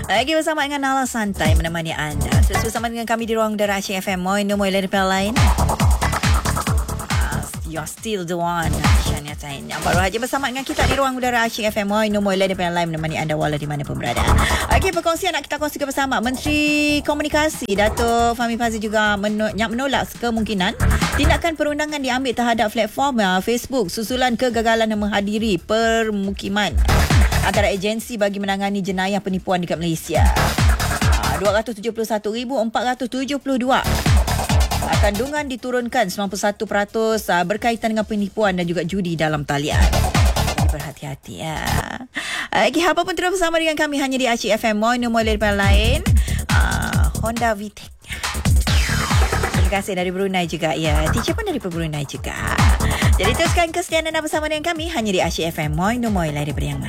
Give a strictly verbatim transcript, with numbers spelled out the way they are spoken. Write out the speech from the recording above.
Lagi bersama dengan Nala Santai menemani anda. Terus bersama dengan kami di ruang udara Aceh F M. Moi no moi lain lain. You're still the one. Syania Tain yang baru saja bersama dengan kita di ruang udara Aceh F M. Moi no moi lain lain menemani anda walau di mana pun berada. Okey, perkongsian nak kita kongsikan bersama. Menteri Komunikasi Dato' Fahmi Fadzil juga menolak kemungkinan tindakan perundangan diambil terhadap platform Facebook susulan kegagalan menghadiri permukiman antara agensi bagi menangani jenayah penipuan dekat Malaysia. dua ratus tujuh puluh satu ribu empat ratus tujuh puluh dua kandungan diturunkan sembilan puluh satu peratus berkaitan dengan penipuan dan juga judi dalam talian. Jadi berhati-hati ya. Okey, apa pun terus bersama dengan kami hanya di Aceh F M. Moi no moi lain uh, Honda VTEC. Terima kasih dari Brunei juga ya. Teacher pun dari Brunei juga. Jadi teruskan kesetiaan anda bersama dengan kami hanya di Aceh F M. Moi no moi lain daripada yang